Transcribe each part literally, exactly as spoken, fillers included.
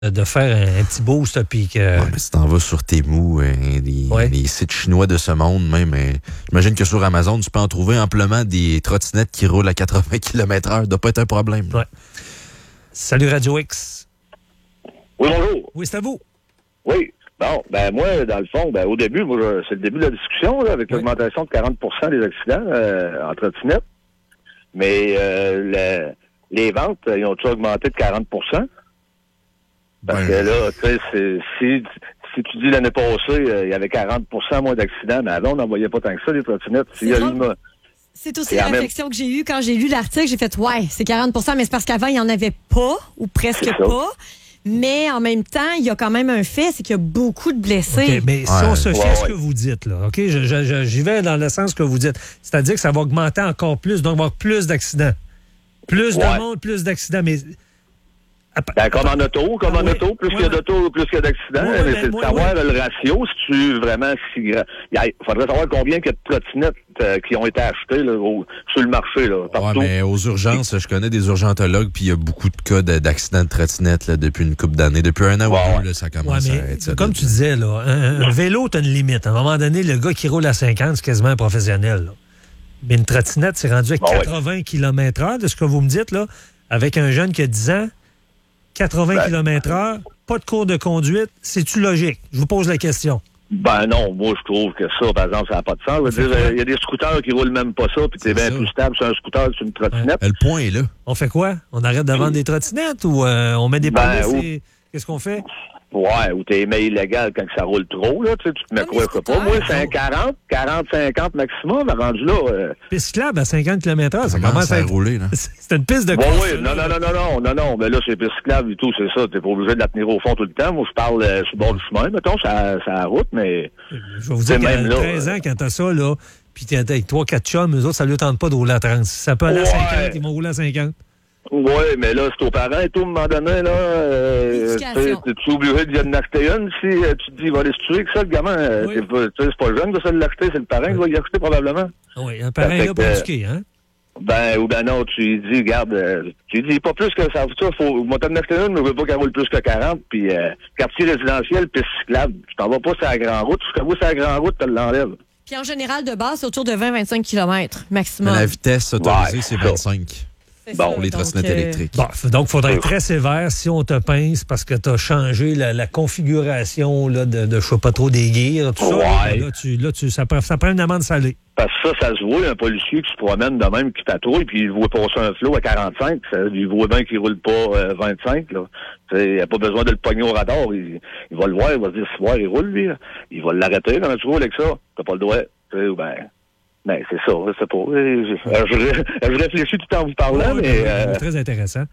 de faire un, un petit boost. Puis que... ouais, mais si t'en vas sur Temu, euh, les, ouais. les sites chinois de ce monde, même, euh, j'imagine que sur Amazon, tu peux en trouver amplement des trottinettes qui roulent à quatre-vingts kilomètres heure. Ça doit pas être un problème. Ouais. Salut Radio X. Oui, bonjour. Oui, c'est à vous. Oui. Bon, ben moi, dans le fond, ben au début, moi, je, c'est le début de la discussion, là, avec oui. l'augmentation de quarante pour cent des accidents euh, en trottinette. Mais euh, le, les ventes, ils ont-ils augmenté de quarante pour cent? Parce ben, que là, tu sais, c'est, si, si tu dis l'année passée, euh, il y avait quarante pour cent moins d'accidents, mais avant, on n'en voyait pas tant que ça, les trottinettes. C'est, y a eu, c'est aussi la réflexion même... que j'ai eue quand j'ai lu l'article. J'ai fait, ouais, c'est quarante pour cent, mais c'est parce qu'avant, il n'y en avait pas, ou presque pas. Mais en même temps, il y a quand même un fait, c'est qu'il y a beaucoup de blessés. Okay, mais si ouais. on se fie ouais, à ce ouais. que vous dites, là, OK? Je, je, je, j'y vais dans le sens que vous dites. C'est-à-dire que ça va augmenter encore plus, donc il va y avoir plus d'accidents. Plus ouais. de monde, plus d'accidents. Mais... Ben, comme en auto, comme ah, en oui. auto, plus ouais. qu'il y a d'auto, plus qu'il y a d'accidents. Ouais, mais ouais, c'est de ouais, savoir ouais. le ratio, si tu vraiment si grand. Il faudrait savoir combien il y a de trottinettes euh, qui ont été achetées là, au, sur le marché, là, partout. Ouais, mais aux urgences, je connais des urgentologues, puis il y a beaucoup de cas de, d'accidents de trottinettes là, depuis une couple d'années. Depuis un an ouais, ou ouais. deux, là, ça commence ouais, à être ça. Comme tu disais, là, un, un vélo, t'as une limite. À un moment donné, le gars qui roule à cinquante, c'est quasiment un professionnel. Là. Mais une trottinette, c'est rendu à bon, quatre-vingts ouais. kilomètres heure, de ce que vous me dites, là, avec un jeune qui a dix ans. quatre-vingts ben, kilomètres heure, pas de cours de conduite, c'est-tu logique? Je vous pose la question. Ben non, moi je trouve que ça, par exemple, ça n'a pas de sens. Je veux dire, il y a des scooters qui roulent même pas ça, puis t'es bien plus stable sur un scooter que sur une trottinette. Ouais. Le point est là. On fait quoi? On arrête de vendre des trottinettes ou euh, on met des ben, polices ou... et... Qu'est-ce qu'on fait? Ouais, ou t'es mais illégal quand ça roule trop, là, tu sais, tu te mets quoi, je sais pas. Moi, c'est un quarante, quarante, cinquante maximum, rendu là. Euh... Piste cyclable à cinquante kilomètres heure, ça, ça commence à, à rouler, là. C'est une piste de bon, course. Oui, non, non, non, non, non, non, non, mais là, c'est piste cyclable et tout, c'est ça. T'es pas obligé de la tenir au fond tout le temps. Moi, je parle euh, sur le bord du chemin, mettons, ça, ça la route, mais. Je vais vous dire qu'à treize ans, quand t'as ça, là, puis t'es avec trois quatre chums, eux autres, ça ne leur tente pas de rouler à trente. Si ça peut aller ouais. à cinquante, ils vont rouler à cinquante. Oui, mais là, c'est aux parents et tout, à un moment donné, là, euh, tu es obligé de en acheter une si euh, tu te dis, il va aller se tuer que ça, le gamin. Euh, oui. C'est pas le jeune qui va se l'acheter, c'est le parent qui va y acheter probablement. Oui, un parent là pour euh, éduquer, hein? Ben, ou ben non, tu lui dis, regarde, euh, tu lui dis pas plus que ça, ça faut, moi, t'en acheter une, mais je veux pas qu'elle roule plus que quarante, puis euh, quartier résidentiel, piste cyclable, tu t'en vas pas sur la grande route, tu t'en vas sur la grande route, tu l'enlèves. Puis en général, de base, c'est autour de vingt à vingt-cinq kilomètres maximum. Mais la vitesse autorisée, ouais, c'est vingt-cinq. C'est bon, ça, pour les trottinettes euh... électriques. Bon, donc, il faudrait être très sévère si on te pince parce que tu as changé la, la configuration là, de, de, je sais pas trop, des gears, tout ouais. ça. Là, tu, là tu, ça, prend, ça prend une amende salée. Parce que ça, ça se voit, un policier qui se promène de même, qui patrouille, puis il voit passer un flot à quarante-cinq, ça, il voit bien qu'il roule pas euh, vingt-cinq, là. Il n'y a pas besoin de le pogner au radar. Il, il va le voir, il va se dire, si voir, il roule, lui. Là. Il va l'arrêter quand tu roules avec ça. T'as pas le droit. Ou ben... Ben, c'est ça, je sais pas. Je, je, je réfléchis tout en vous parlant, oui, mais... C'est euh... très intéressant.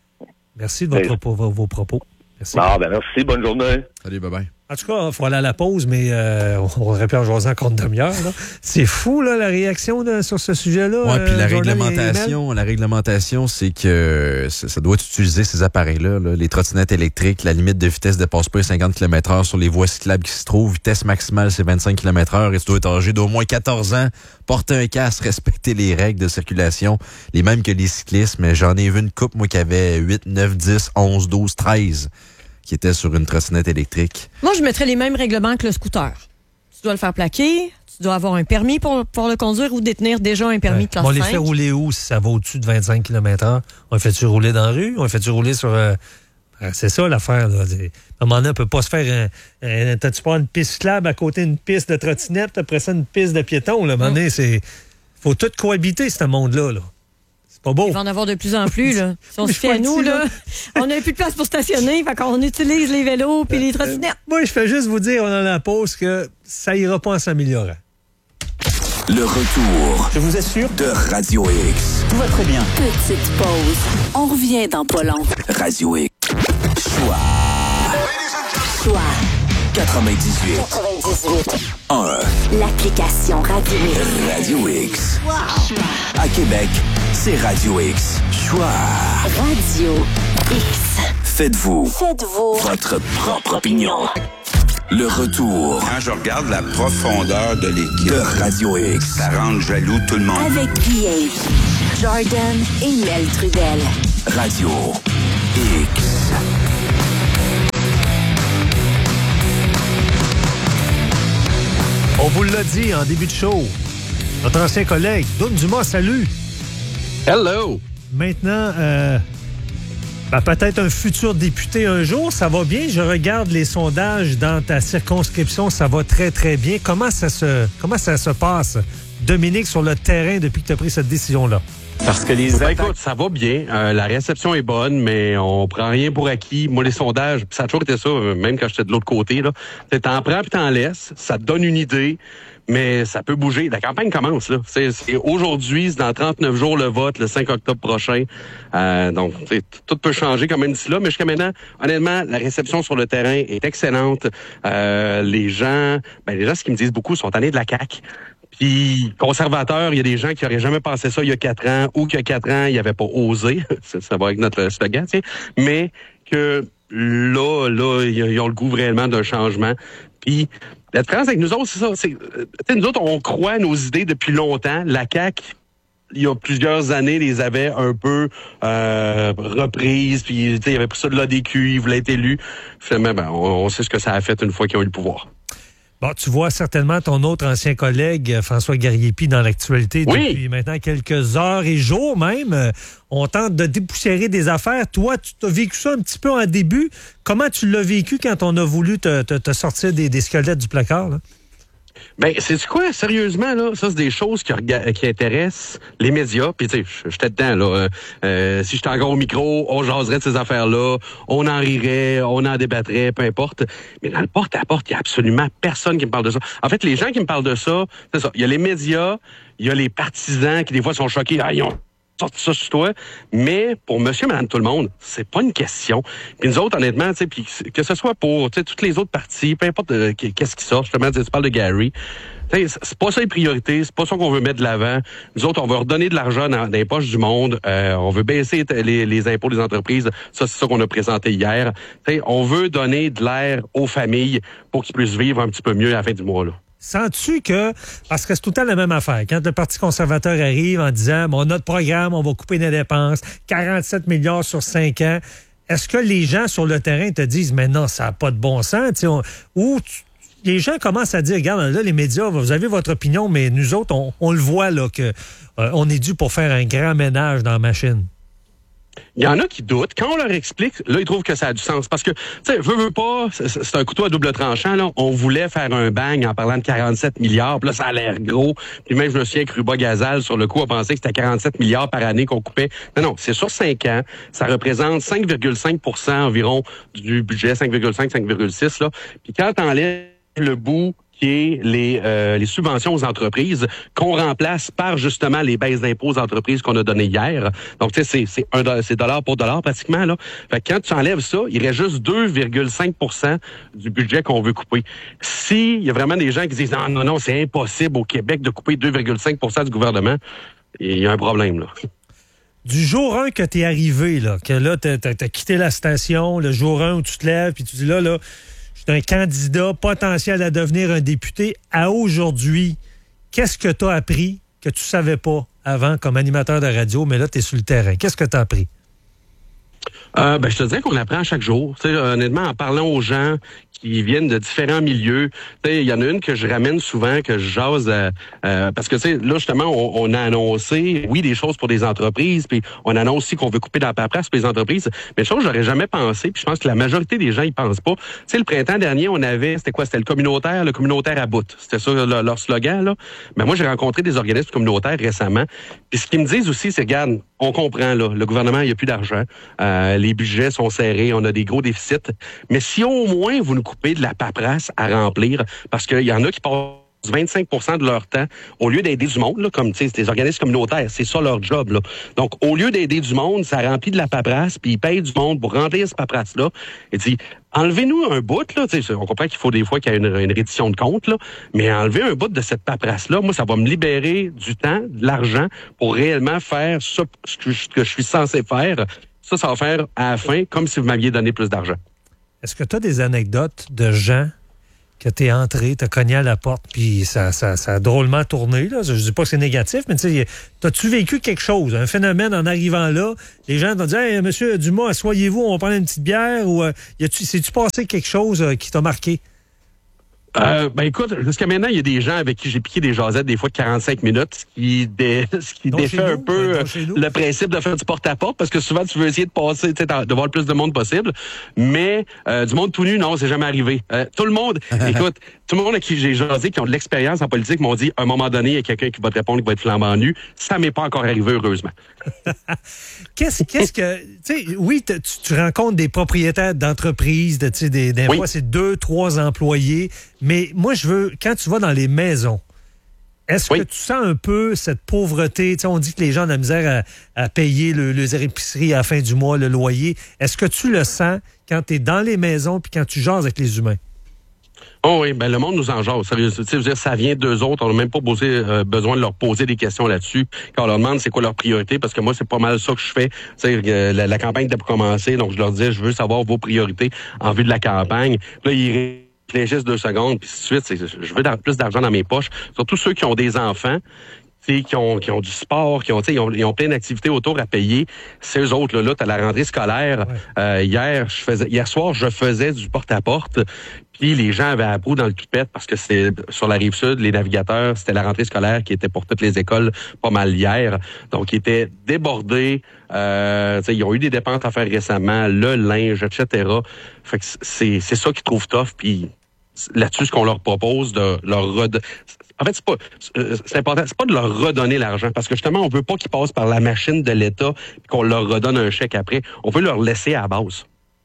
Merci de votre, mais... vos, vos propos. Merci. Ah, ben merci, bonne journée. Salut, bye-bye. En tout cas, il faut aller à la pause, mais euh, on aurait pu en jaser encore une demi-heure. Là. C'est fou, là, la réaction là, sur ce sujet-là. Oui, puis la euh, réglementation, la réglementation, c'est que ça, ça doit utiliser ces appareils-là, là, les trottinettes électriques. La limite de vitesse ne dépasse pas cinquante kilomètres heure sur les voies cyclables qui se trouvent. Vitesse maximale, c'est vingt-cinq kilomètres heure. Et tu dois être âgé d'au moins quatorze ans, porter un casque, respecter les règles de circulation, les mêmes que les cyclistes. Mais j'en ai vu une couple, moi, qui avait huit, neuf, dix, onze, douze, treize qui était sur une trottinette électrique. Moi, je mettrais les mêmes règlements que le scooter. Tu dois le faire plaquer, tu dois avoir un permis pour, pour le conduire ou détenir déjà un permis ouais. de classe On les cinq. fait rouler où si ça va au-dessus de vingt-cinq kilomètres heure? On les fait-tu rouler dans la rue? On les fait-tu rouler sur... Euh... C'est ça l'affaire. Là. À un moment donné, on ne peut pas se faire un... un... T'as-tu pas une piste cyclable à côté d'une piste de trottinette, après ça, une piste de piéton? Là. À un moment donné, c'est... faut tout cohabiter, ce monde-là. Là. Pas beau. Il va en avoir de plus en plus, là. Si on se fait à nous, là, on n'a plus de place pour stationner, fait qu'on utilise les vélos puis les trottinettes. Euh, moi, je fais juste vous dire, on a la pause, que ça ira pas en s'améliorant. Le retour. Je vous assure. De Radio X. Tout va très bien. Petite pause. On revient dans pas long. Radio X. Choix. Choix. quatre-vingt-dix-huit. quatre-vingt-dix-huit. un. L'application Radio X. Radio X. Wow. À Québec, c'est Radio X. Choix. Radio X. Faites-vous. Faites-vous. Votre propre opinion. Le retour. Quand je regarde la profondeur de l'équipe de Radio X, ça rend jaloux tout le monde. Avec Guillaume, Jordan et Mel Trudel. Radio X. vous l'a dit en début de show. Notre ancien collègue, Doune Dumas, salut. Hello. Maintenant, euh, ben, peut-être un futur député un jour, ça va bien. Je regarde les sondages dans ta circonscription, ça va très, très bien. Comment ça se, comment ça se passe, Dominique, sur le terrain depuis que tu as pris cette décision-là? Parce que les ben, attaques... écoute, ça va bien. Euh, la réception est bonne, mais on prend rien pour acquis. Moi, les sondages, ça a toujours été ça, même quand j'étais de l'autre côté, là. T'en prends puis t'en laisses. Ça te donne une idée, mais ça peut bouger. La campagne commence, là. C'est, c'est aujourd'hui, c'est dans trente-neuf jours le vote, le cinq octobre prochain. Euh, donc, tout peut changer quand même d'ici là. Mais jusqu'à maintenant, honnêtement, la réception sur le terrain est excellente. Euh, les gens, ben, les gens, ce qu'ils me disent beaucoup, sont tannés de la C A Q. Puis, conservateurs, il y a des gens qui n'auraient jamais pensé ça il y a quatre ans, ou qu'il y a quatre ans, ils n'avaient pas osé. ça, ça va avec notre slogan, tu sais. Mais que là, là, ils ont le goût réellement d'un changement. Puis, la différence avec nous autres, c'est ça. C'est, nous autres, on croit à nos idées depuis longtemps. La C A Q, il y a plusieurs années, les avait un peu euh, reprises. Puis, il y avait pris ça de l'A D Q, ils voulaient être élus. Finalement, ben, on, on sait ce que ça a fait une fois qu'ils ont eu le pouvoir. Bon, tu vois certainement ton autre ancien collègue, François Garriépi, dans l'actualité oui. depuis maintenant quelques heures et jours même. On tente de dépoussiérer des affaires. Toi, tu as vécu ça un petit peu en début. Comment tu l'as vécu quand on a voulu te, te, te sortir des, des squelettes du placard, là? Ben, c'est quoi, sérieusement, là? Ça, c'est des choses qui, rega- qui intéressent les médias. Puis, tu sais, j'étais dedans, là. Euh, si j'étais encore au micro, on jaserait de ces affaires-là. On en rirait, on en débattrait, peu importe. Mais dans le porte-à-porte, il y a absolument personne qui me parle de ça. En fait, les gens qui me parlent de ça, c'est ça. Il y a les médias, il y a les partisans qui, des fois, sont choqués. Ah, ils ont sorti ça sur toi. Mais pour monsieur, madame, tout le monde, c'est pas une question. Puis nous autres, honnêtement, tu sais, puis que ce soit pour, tu sais, toutes les autres parties, peu importe euh, qu'est-ce qui sort, justement, tu parles de Gary. C'est pas ça les priorités, c'est pas ça qu'on veut mettre de l'avant. Nous autres, on veut redonner de l'argent dans, dans les poches du monde. Euh, on veut baisser les, les impôts des entreprises. Ça, c'est ça qu'on a présenté hier. T'sais, on veut donner de l'air aux familles pour qu'ils puissent vivre un petit peu mieux à la fin du mois, là. Sens-tu que, parce que c'est tout le temps la même affaire, quand le Parti conservateur arrive en disant, bon, notre programme, on va couper nos dépenses, quarante-sept milliards sur cinq ans, est-ce que les gens sur le terrain te disent, mais non, ça n'a pas de bon sens, on, ou tu, les gens commencent à dire, regarde, là, les médias, vous avez votre opinion, mais nous autres, on, on le voit, là, que euh, on est dû pour faire un grand ménage dans la machine. Il y en a qui doutent. Quand on leur explique, là, ils trouvent que ça a du sens. Parce que, tu sais, veux, veux pas, c'est, c'est un couteau à double tranchant, là. On voulait faire un bang en parlant de quarante-sept milliards, puis là, ça a l'air gros. Puis même, je me souviens que Ruba Gazal, sur le coup, a pensé que c'était quarante-sept milliards par année qu'on coupait. Non, non, c'est sur cinq ans. Ça représente cinq virgule cinq pour cent environ du budget, cinq virgule cinq, cinq virgule six, là. Puis quand t'enlèves le bout qui est les, euh, les subventions aux entreprises qu'on remplace par justement les baisses d'impôts aux entreprises qu'on a données hier. Donc, tu sais, c'est, c'est, un, c'est dollar pour dollar pratiquement, là. Fait que quand tu enlèves ça, il reste juste deux virgule cinq pour cent du budget qu'on veut couper. S'il y a vraiment des gens qui disent « Non, non, non, c'est impossible au Québec de couper deux virgule cinq pour cent du gouvernement », il y a un problème, là. Du jour un que t'es arrivé, là, que là, t'as, t'as, t'as quitté la station, le jour un où tu te lèves, puis tu dis là, là, je suis un candidat potentiel à devenir un député, à aujourd'hui, qu'est-ce que tu as appris que tu savais pas avant comme animateur de radio, mais là, tu es sur le terrain? Qu'est-ce que tu as appris? Euh, ben, je te dirais qu'on apprend chaque jour. Tu sais, honnêtement, en parlant aux gens qui viennent de différents milieux. Il y en a une que je ramène souvent, que je jase, euh, euh, parce que tu sais, là, justement, on, on a annoncé, oui, des choses pour des entreprises, puis on annonce aussi qu'on veut couper dans la paperasse pour les entreprises, mais une chose que j'aurais jamais pensé, puis je pense que la majorité des gens y pensent pas. Tu sais, le printemps dernier, on avait, c'était quoi? C'était le communautaire, le communautaire à bout. C'était ça, le, leur slogan, là. Mais moi, j'ai rencontré des organismes communautaires récemment, puis ce qu'ils me disent aussi, c'est, regarde, on comprend, là, le gouvernement, il n'y a plus d'argent, euh, les budgets sont serrés, on a des gros déficits, mais si au moins vous nous coupez de la paperasse à remplir, parce qu'il y en a qui passent vingt-cinq pour cent de leur temps, au lieu d'aider du monde, là, comme tu sais, des organismes communautaires, c'est ça leur job, là. Donc, au lieu d'aider du monde, ça remplit de la paperasse, puis ils payent du monde pour remplir cette paperasse-là. Et dit, enlevez-nous un bout, là, tu sais, on comprend qu'il faut des fois qu'il y ait une, une reddition de compte, là, mais enlever un bout de cette paperasse-là, moi, ça va me libérer du temps, de l'argent, pour réellement faire ça, ce que je, que je suis censé faire. Ça, ça va faire à la fin, comme si vous m'aviez donné plus d'argent. Est-ce que tu as des anecdotes de gens que tu es entré, tu as cogné à la porte, puis ça, ça, ça a drôlement tourné, là? Je ne dis pas que c'est négatif, mais tu sais, as-tu vécu quelque chose, un phénomène en arrivant là? Les gens t'ont dit « Hey, monsieur Dumas, asseyez-vous, on va prendre une petite bière » ou euh, y a-tu, s'est-tu passé quelque chose euh, qui t'a marqué? Euh, ben écoute, jusqu'à maintenant, il y a des gens avec qui j'ai piqué des jasettes des fois de quarante-cinq minutes, ce qui, dé, ce qui défait un nous, peu euh, le principe de faire du porte-à-porte, parce que souvent, tu veux essayer de passer, tu sais, de voir le plus de monde possible. Mais euh, du monde tout nu, non, c'est jamais arrivé. Euh, tout le monde, écoute, tout le monde à qui j'ai jasé, qui ont de l'expérience en politique, m'ont dit, à un moment donné, il y a quelqu'un qui va te répondre, qui va être flambant nu. Ça m'est pas encore arrivé, heureusement. qu'est-ce, qu'est-ce que, tu sais, oui, tu, tu rencontres des propriétaires d'entreprises, de, tu sais, des, des oui. fois, c'est deux, trois employés. Mais moi, je veux, quand tu vas dans les maisons, est-ce oui. que tu sens un peu cette pauvreté? Tu sais, on dit que les gens ont de la misère à, à payer le, les épiceries à la fin du mois, le loyer. Est-ce que tu le sens quand tu es dans les maisons puis quand tu jases avec les humains? Oh oui, ben le monde nous en jase. Sérieux, tu sais, dire, ça vient d'eux autres. On n'a même pas posé, euh, besoin de leur poser des questions là-dessus. Quand on leur demande c'est quoi leur priorité, parce que moi, c'est pas mal ça que je fais. Tu sais, euh, la, la campagne était pour commencer, donc je leur disais, je veux savoir vos priorités en vue de la campagne. Là, ils réfléchissent deux secondes, puis suite, c'est, je veux plus d'argent dans mes poches. Surtout ceux qui ont des enfants, qui ont, qui ont du sport, qui ont, ils ont, ils ont plein d'activités autour à payer. C'est eux autres, là, là, t'as la rentrée scolaire. Ouais. Euh, hier, je faisais, hier soir, je faisais du porte-à-porte, puis les gens avaient à bout dans le toupette parce que c'est sur la rive sud, les navigateurs, c'était la rentrée scolaire qui était pour toutes les écoles pas mal hier. Donc, ils étaient débordés. Euh, ils ont eu des dépenses à faire récemment, le linge, et cetera. Fait que c'est, c'est ça qu'ils trouvent tough, puis là-dessus, ce qu'on leur propose de leur redonner. En fait, c'est pas, c'est important, c'est pas de leur redonner l'argent, parce que justement, on veut pas qu'ils passent par la machine de l'État et qu'on leur redonne un chèque après. On veut leur laisser à la base.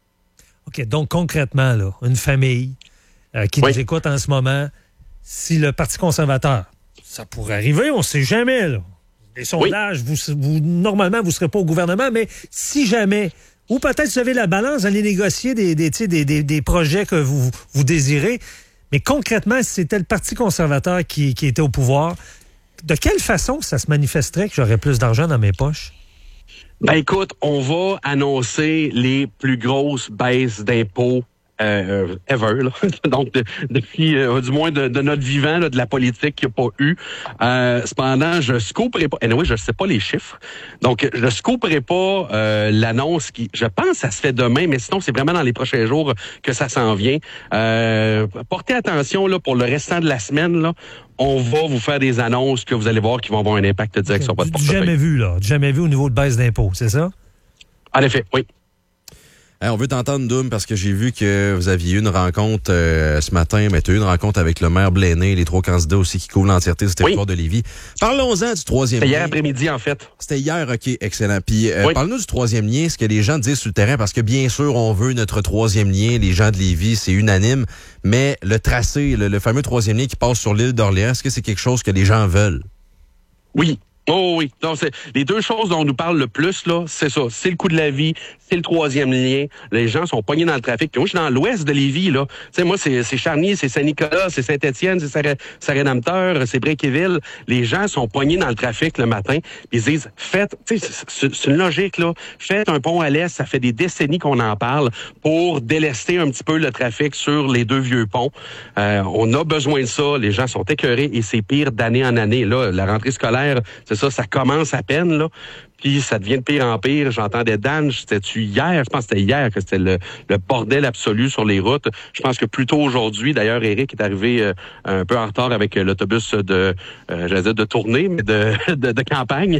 OK, donc concrètement, là, une famille euh, qui oui. nous écoute en ce moment, si le Parti conservateur, ça pourrait arriver, on ne sait jamais, là. Les sondages, oui. vous, vous, normalement, vous ne serez pas au gouvernement, mais si jamais, ou peut-être vous avez la balance d'aller négocier des, des, des, des, des projets que vous, vous désirez. Mais concrètement, si c'était le Parti conservateur qui, qui était au pouvoir, de quelle façon ça se manifesterait que j'aurais plus d'argent dans mes poches? Ben écoute, on va annoncer les plus grosses baisses d'impôts Euh, ever, là. Donc de, depuis euh, du moins de, de notre vivant, là, de la politique qu'il n'y a pas eu. Euh, cependant, je scooperai pas. Anyway, je ne sais pas les chiffres. Donc, je scooperai pas euh, l'annonce qui, je pense, ça se fait demain, mais sinon, c'est vraiment dans les prochains jours que ça s'en vient. Euh, portez attention là pour le restant de la semaine. Là, on va vous faire des annonces que vous allez voir qui vont avoir un impact direct sur votre portefeuille. Jamais vu là, jamais vu au niveau de baisse d'impôts, c'est ça? En effet, oui. Hey, on veut t'entendre, Doom, parce que j'ai vu que vous aviez eu une rencontre euh, ce matin, mais tu as eu une rencontre avec le maire Bléné, les trois candidats aussi qui couvrent l'entièreté du territoire oui. de Lévis. Parlons-en du troisième lien. C'était hier après-midi, en fait. C'était hier, OK, excellent. Puis, euh, oui. parle-nous du troisième lien, ce que les gens disent sur le terrain, parce que bien sûr, on veut notre troisième lien, les gens de Lévis, c'est unanime, mais le tracé, le, le fameux troisième lien qui passe sur l'île d'Orléans, est-ce que c'est quelque chose que les gens veulent? Oui. Oh oui, donc c'est les deux choses dont on nous parle le plus là, c'est ça, c'est le coût de la vie, c'est le troisième lien. Les gens sont pognés dans le trafic. Puis moi, je suis dans l'ouest de Lévis là. Tu sais, moi c'est c'est Charny, c'est Saint-Nicolas, c'est Saint-Étienne, c'est Saint-Rédempteur, c'est Bréquéville. Les gens sont pognés dans le trafic le matin. Puis ils disent, faites, tu sais, c'est, c'est une logique là. Faites un pont à l'est, ça fait des décennies qu'on en parle pour délester un petit peu le trafic sur les deux vieux ponts. Euh, on a besoin de ça. Les gens sont écœurés et c'est pire d'année en année là. La rentrée scolaire, c'est ça, ça commence à peine, là. Puis ça devient de pire en pire. J'entendais Dan, c'était-tu hier? Je pense que c'était hier que c'était le, le bordel absolu sur les routes. Je pense que plus tôt aujourd'hui, d'ailleurs, Éric est arrivé euh, un peu en retard avec l'autobus de, euh, j'allais dire de tournée, mais de, de, de campagne.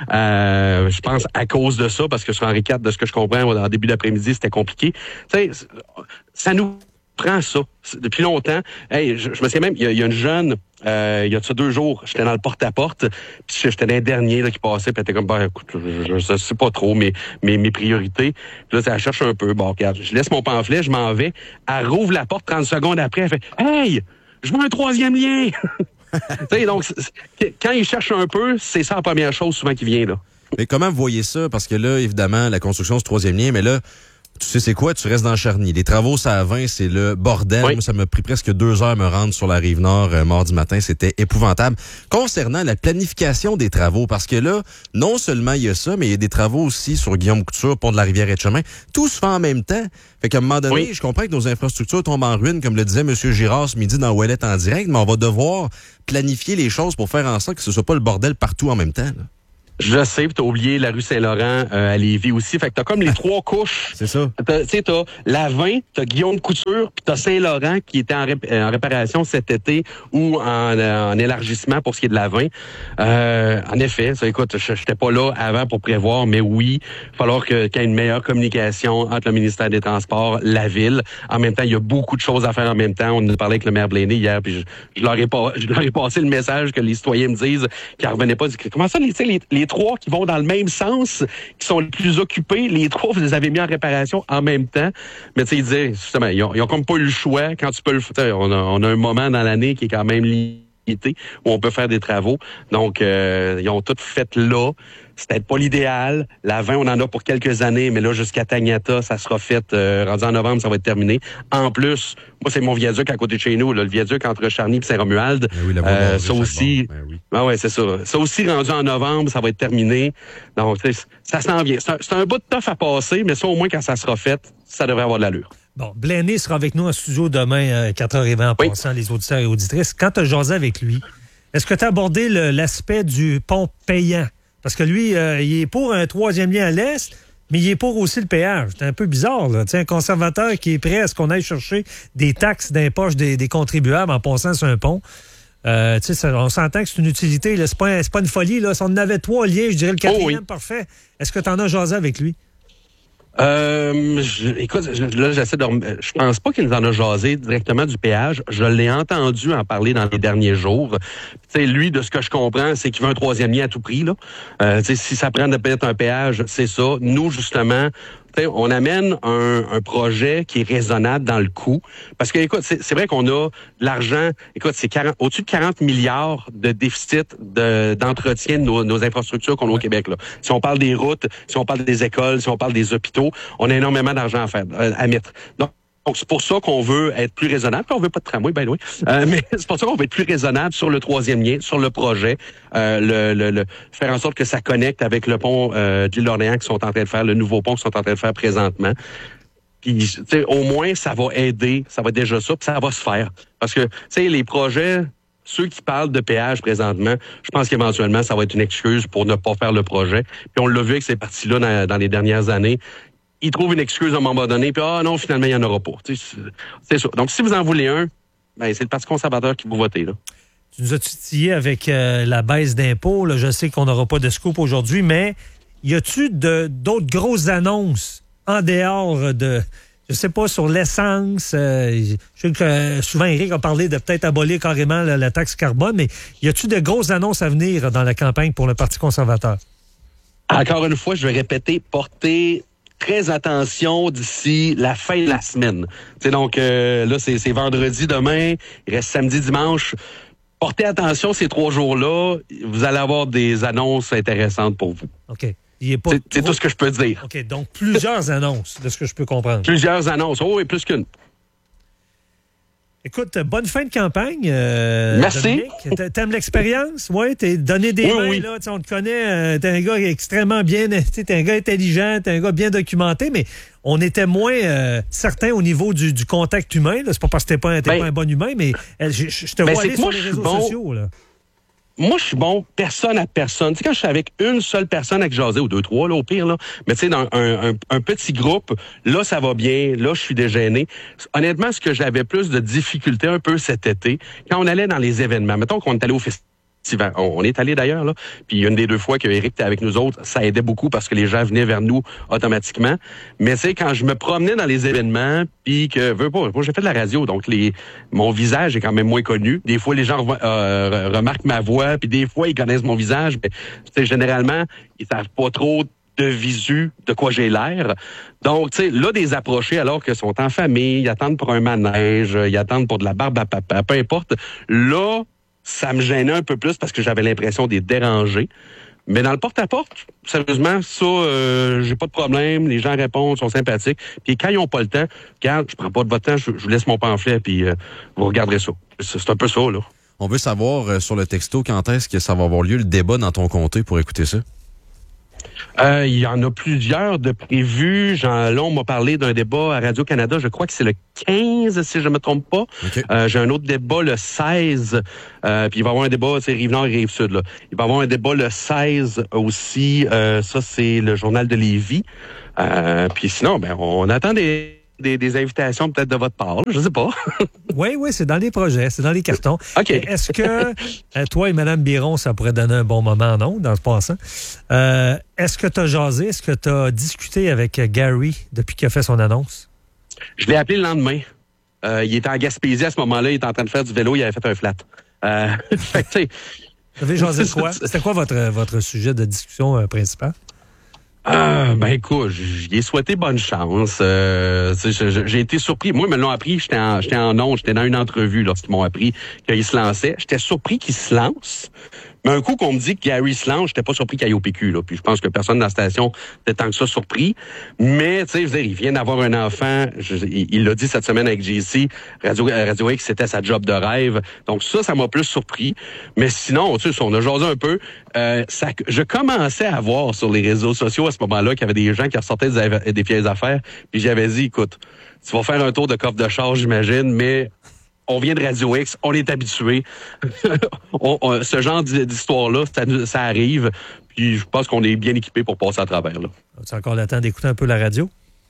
Euh, je pense à cause de ça, parce que sur Henri quatre, de ce que je comprends, en début d'après-midi, c'était compliqué. Tu sais, ça nous prend ça depuis longtemps. Hey, je, je me souviens même, il y, y a une jeune, euh, il y a de ça deux jours, j'étais dans le porte-à-porte, puis j'étais dans les derniers là, qui passaient, puis elle était comme, bah, écoute, je, je sais pas trop mes, mes, mes priorités. Puis là, elle cherche un peu. Bon, regarde, je laisse mon pamphlet, je m'en vais. Elle rouvre la porte trente secondes après, elle fait, hey, je veux un troisième lien. Tu sais, donc, quand ils cherchent un peu, c'est ça la première chose souvent qui vient, là. Mais comment vous voyez ça? Parce que là, évidemment, la construction du troisième lien, mais là, tu sais c'est quoi? Tu restes dans Charny. Les travaux, ça à vingt, c'est le bordel. Oui. Moi, ça m'a pris presque deux heures à me rendre sur la Rive-Nord euh, mardi matin. C'était épouvantable. Concernant la planification des travaux, parce que là, non seulement il y a ça, mais il y a des travaux aussi sur Guillaume-Couture, pont de la Rivière-et-Chemin. Tout se fait en même temps. Fait qu'à un moment donné, oui. je comprends que nos infrastructures tombent en ruine, comme le disait M. Girard ce midi dans Ouellette en direct, mais on va devoir planifier les choses pour faire en sorte que ce soit pas le bordel partout en même temps, là. Je sais, puis t'as oublié la rue Saint-Laurent euh, à Lévis aussi. Fait que t'as comme les trois couches. C'est ça. Tu sais, t'as la vingt, t'as Guillaume Couture, puis t'as Saint-Laurent qui était en, rép- en réparation cet été ou en, en élargissement pour ce qui est de la vingt. Euh, en effet, ça, écoute, je n'étais pas là avant pour prévoir, mais oui, il va falloir que, qu'il y ait une meilleure communication entre le ministère des Transports, la ville. En même temps, il y a beaucoup de choses à faire en même temps. On a parlé avec le maire Blaney hier, puis je, je, leur ai pas, je leur ai passé le message que les citoyens me disent qu'ils ne revenaient pas. Comment ça, les, les, les trois qui vont dans le même sens, qui sont les plus occupés, les trois, vous les avez mis en réparation en même temps. Mais tu sais, ils disaient, justement, ils ont, ils ont comme pas eu le choix. Quand tu peux le faire, on a, on a un moment dans l'année qui est quand même limité, où on peut faire des travaux. Donc, euh, ils ont tout fait là. C'est peut-être pas l'idéal. La vingt, on en a pour quelques années, mais là, jusqu'à Tagnata, ça sera fait, euh, rendu en novembre, ça va être terminé. En plus, moi, c'est mon viaduc à côté de chez nous, là, le viaduc entre Charny et Saint-Romuald. Ben oui, la euh, ça aussi, ben oui. ah ouais, c'est ça. Ça aussi, rendu en novembre, ça va être terminé. Donc, ça s'en vient. C'est un, c'est un bout de toffe à passer, mais ça, au moins, quand ça sera fait, ça devrait avoir de l'allure. Bon, Blaney sera avec nous en studio demain à quatre heures vingt en Oui. passant les auditeurs et auditrices. Quand tu as jasé avec lui, est-ce que tu as abordé le, l'aspect du pont payant? Parce que lui, euh, il est pour un troisième lien à l'Est, mais il est pour aussi le péage. C'est un peu bizarre, là. Tu sais, un conservateur qui est prêt à ce qu'on aille chercher des taxes dans les poches des, des contribuables en passant sur un pont. Euh, tu sais, ça, on s'entend que c'est une utilité, là. C'est pas, un, c'est pas une folie, là. Si on en avait trois liens, je dirais le quatrième, oh oui. Parfait. Est-ce que tu en as jasé avec lui? Euh, je, écoute, je, là, j'essaie de. Je pense pas qu'il nous en a jasé directement du péage. Je l'ai entendu en parler dans les derniers jours. Tu sais, lui, de ce que je comprends, c'est qu'il veut un troisième lien à tout prix, là. Euh, tu sais, si ça prend de mettre un péage, c'est ça. Nous, justement, t'sais, on amène un, un projet qui est raisonnable dans le coût. Parce que, écoute, c'est, c'est vrai qu'on a de l'argent. Écoute, c'est quarante, au-dessus de quarante milliards de déficit de, d'entretien de nos, nos infrastructures qu'on a au Québec, là. Si on parle des routes, si on parle des écoles, si on parle des hôpitaux, on a énormément d'argent à faire, à mettre. Donc, Donc, c'est pour ça qu'on veut être plus raisonnable. On veut pas de tramway, ben oui. Euh, mais c'est pour ça qu'on veut être plus raisonnable sur le troisième lien, sur le projet, euh, le, le, le faire en sorte que ça connecte avec le pont euh, de l'Orléans qu'ils sont en train de faire, le nouveau pont qu'ils sont en train de faire présentement. Puis, tu sais, au moins, ça va aider, ça va être déjà ça, puis ça va se faire. Parce que, tu sais, les projets, ceux qui parlent de péage présentement, je pense qu'éventuellement, ça va être une excuse pour ne pas faire le projet. Puis on l'a vu avec ces parties-là dans, dans les dernières années. Ils trouvent une excuse à un moment donné, puis ah non, finalement, il n'y en aura pas. C'est, c'est ça. Donc, si vous en voulez un, ben, c'est le Parti conservateur qui vous votez, là. Tu nous as titillé avec euh, la baisse d'impôts. Là. Je sais qu'on n'aura pas de scoop aujourd'hui, mais y a-tu de, d'autres grosses annonces en dehors de, je sais pas, sur l'essence? Euh, je sais que euh, souvent, Éric a parlé de peut-être abolir carrément la, la taxe carbone, mais y a-tu de grosses annonces à venir dans la campagne pour le Parti conservateur? Encore une fois, je vais répéter, porter très attention d'ici la fin de la semaine. T'sais, donc euh, là, c'est, c'est vendredi demain, il reste samedi, dimanche. Portez attention ces trois jours-là, vous allez avoir des annonces intéressantes pour vous. OK. Il est pas c'est, c'est trop... tout ce que je peux dire. OK, donc plusieurs annonces, de ce que je peux comprendre. Plusieurs annonces, oh oui, plus qu'une. Écoute, bonne fin de campagne. Euh, Merci. Dominique. T'aimes l'expérience? Oui, t'es donné des oui, mains, oui. là. On te connaît, euh, t'es un gars extrêmement bien, t'es un gars intelligent, t'es un gars bien documenté, mais on était moins euh, certain au niveau du, du contact humain. Là. C'est pas parce que t'es pas, t'es ben, pas un bon humain, mais euh, je, je te ben, vois aller sur moi, les réseaux bon. sociaux. Là. Moi, je suis bon personne à personne. Tu sais, quand je suis avec une seule personne avec jaser, ou deux, trois, là, au pire, là, mais tu sais, dans un, un, un petit groupe, là, ça va bien, là, je suis dégêné. Honnêtement, ce que j'avais plus de difficultés un peu cet été, quand on allait dans les événements, mettons qu'on est allé au festival, on est allé d'ailleurs, là, puis une des deux fois que Éric était avec nous autres, ça aidait beaucoup parce que les gens venaient vers nous automatiquement. Mais tu sais, quand je me promenais dans les événements, puis que, veux pas, moi j'ai fait de la radio, donc les mon visage est quand même moins connu. Des fois, les gens euh, remarquent ma voix, puis des fois, ils connaissent mon visage, mais tu sais, généralement, ils savent pas trop de visu de quoi j'ai l'air. Donc, tu sais, là, des approchés alors qu'ils sont en famille, ils attendent pour un manège, ils attendent pour de la barbe à papa, peu importe. Là, ça me gênait un peu plus parce que j'avais l'impression d'être dérangé. Mais dans le porte-à-porte, sérieusement, ça, euh, j'ai pas de problème. Les gens répondent, sont sympathiques. Puis quand ils ont pas le temps, regarde, je prends pas de votre temps, je, je vous laisse mon pamphlet, puis euh, vous regarderez ça. C'est, c'est un peu ça, là. On veut savoir euh, sur le texto quand est-ce que ça va avoir lieu le débat dans ton comté pour écouter ça? Euh, il y en a plusieurs de prévus. Jean Long m'a parlé d'un débat à Radio-Canada. Je crois que c'est le quinze, si je ne me trompe pas. Okay. Euh, j'ai un autre débat le seize. Euh, puis il va y avoir un débat, c'est Rive-Nord et Rive-Sud. Là. Il va y avoir un débat le seize aussi. Euh, ça, c'est le Journal de Lévis. Euh, puis sinon, ben, on attend des... Des, des invitations peut-être de votre part, je sais pas. Oui, oui, c'est dans les projets, c'est dans les cartons. OK. Est-ce que toi et Mme Biron, ça pourrait donner un bon moment, non, dans ce passant? Euh, est-ce que tu as jasé, est-ce que tu as discuté avec Gary depuis qu'il a fait son annonce? Je l'ai appelé le lendemain. Euh, il était en Gaspésie à ce moment-là, il était en train de faire du vélo, il avait fait un flat. Euh, fait que, tu sais... Vous avez jasé de quoi? C'était quoi votre, votre sujet de discussion euh, principal? Ah, ben écoute, j'y ai souhaité bonne chance. Euh, j'ai été surpris. Moi, ils me l'ont appris, j'étais en, j'étais en onde, j'étais dans une entrevue lorsqu'ils m'ont appris qu'il se lançait. J'étais surpris qu'il se lance. Mais un coup qu'on me dit que Gary se lance, j'étais pas surpris qu'il aille au P Q. Là. Puis je pense que personne dans la station était tant que ça surpris. Mais, tu sais, je veux dire, il vient d'avoir un enfant. Je, il l'a dit cette semaine avec J C. Radio, Radio X, c'était sa job de rêve. Donc ça, ça m'a plus surpris. Mais sinon, tu sais, on a jasé un peu. Euh, ça, je commençais à voir sur les réseaux sociaux à ce moment-là qu'il y avait des gens qui ressortaient des, des pièces d'affaires. Puis j'avais dit, écoute, tu vas faire un tour de coffre de charge, j'imagine, mais... On vient de Radio X, on est habitué. on, on, ce genre d'histoire-là, ça, ça arrive. Puis je pense qu'on est bien équipé pour passer à travers. Là. As-tu encore le temps d'écouter un peu la radio?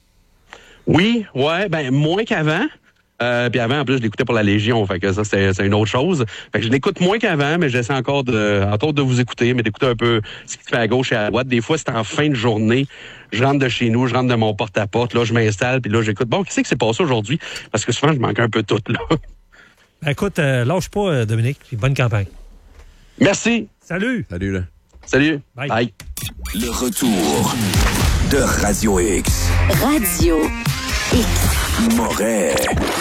Oui, ouais, ben moins qu'avant. Euh, puis avant, en plus, je l'écoutais pour la Légion, fait que ça, c'est, c'est une autre chose. Fait que je l'écoute moins qu'avant, mais j'essaie encore de, entre autres, de vous écouter, mais d'écouter un peu ce qui se fait à gauche et à droite. Des fois, c'est en fin de journée. Je rentre de chez nous, je rentre de mon porte-à-porte, là, je m'installe, puis là, j'écoute. Bon, qu'est-ce qui s'est passé aujourd'hui? Parce que souvent, je manque un peu tout, là. Écoute, euh, lâche pas, euh, Dominique, puis bonne campagne. Merci. Salut. Salut, là. Salut. Bye. Bye. Le retour de Radio X. Radio X. Moret.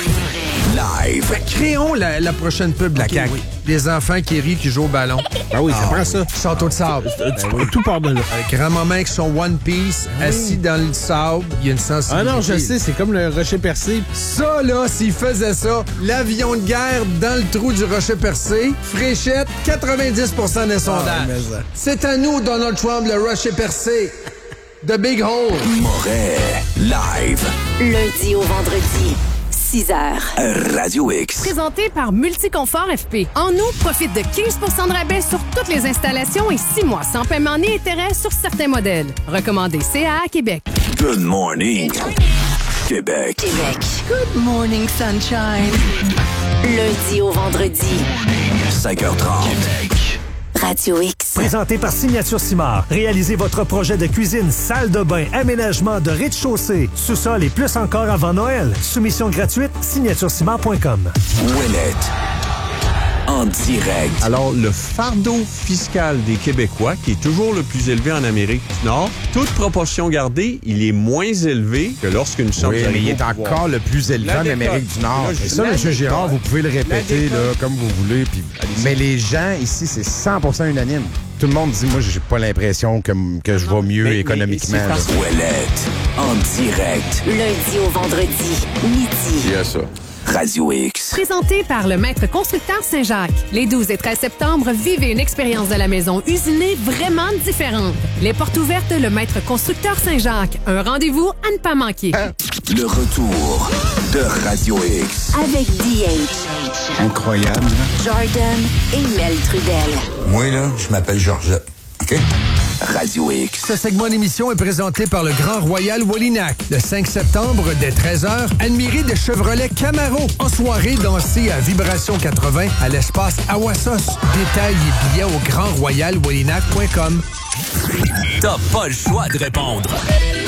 Live. Ben, créons la, la prochaine pub de la okay, C A Q. Oui. Des enfants qui rient, qui jouent au ballon. Ben oui, ça ah, prend ça. Château de sable. Ben oui. Tout part de là. Avec grand-maman avec son One Piece, oui. assis dans le sable. Il y a une sensibilité. Ah non, je sais, c'est comme le rocher percé. Ça, là, s'il faisait ça, l'avion de guerre dans le trou du rocher percé, fréchette, quatre-vingt-dix pour cent des sondages. Ah, c'est à nous, Donald Trump, le rocher percé. The Big Hole. Moret. Live. Lundi au vendredi. six heures. Radio X. Présenté par Multiconfort F P. En août, profite de quinze pour cent de rabais sur toutes les installations et six mois sans paiement ni intérêt sur certains modèles. Recommandé C A A Québec. Good morning, Québec. Québec. Good morning, sunshine. Lundi au vendredi. cinq heures trente. Québec. Radio X. Présenté par Signature Simard. Réalisez votre projet de cuisine, salle de bain, aménagement de rez-de-chaussée, sous-sol et plus encore avant Noël. Soumission gratuite, signature simard point com. Ouellette. En direct. Alors, le fardeau fiscal des Québécois, qui est toujours le plus élevé en Amérique du Nord, toute proportion gardée, il est moins élevé que lorsqu'une chambre... Oui, mais il est encore le plus élevé en Amérique du Nord. Et ça, M. Girard, vous pouvez le répéter là, comme vous voulez. Puis... Mais les gens ici, c'est cent pour cent unanime. Tout le monde dit, moi, j'ai pas l'impression que, que je vais mieux mais, économiquement. Mais Ouellette. En direct. Lundi au vendredi, midi. Il y a ça. Radio X. Présenté par le maître constructeur Saint-Jacques. Les douze et treize septembre, vivez une expérience de la maison usinée vraiment différente. Les portes ouvertes, le maître constructeur Saint-Jacques. Un rendez-vous à ne pas manquer. Le retour de Radio X. Avec D H. Incroyable. Jordan et Mel Trudel. Moi, là, je m'appelle Georgette. OK? Radio X. Ce segment d'émission est présenté par le Grand Royal Wallinac. Le cinq septembre, dès treize heures, admirez des Chevrolet Camaro. En soirée, dansez à Vibration quatre-vingts à l'espace Awassos. Détails et billets au grand royal wallinac point com. T'as pas le choix de répondre.